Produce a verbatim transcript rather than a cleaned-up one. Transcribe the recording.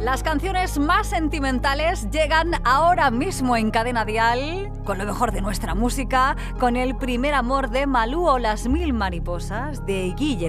Las canciones más sentimentales llegan ahora mismo en Cadena Dial, con lo mejor de nuestra música, con El primer amor de Malú o Las mil mariposas de Guille